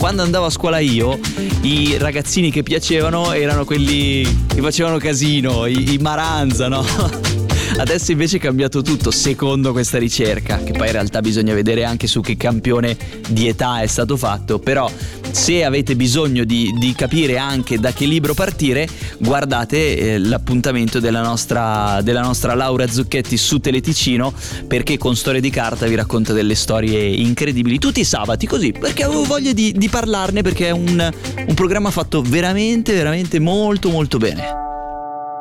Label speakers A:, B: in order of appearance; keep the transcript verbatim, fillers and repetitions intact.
A: quando andavo a scuola io, i ragazzini che piacevano erano quelli che facevano casino, i, i Maranza, no? Adesso invece è cambiato tutto secondo questa ricerca, che poi in realtà bisogna vedere anche su che campione di età è stato fatto. Però se avete bisogno di, di capire anche da che libro partire, guardate eh, l'appuntamento della nostra, della nostra Laura Zucchetti su Teleticino, perché con Storie di Carta vi racconta delle storie incredibili tutti i sabati, così, perché avevo voglia di, di parlarne, perché è un, un programma fatto veramente veramente molto molto bene.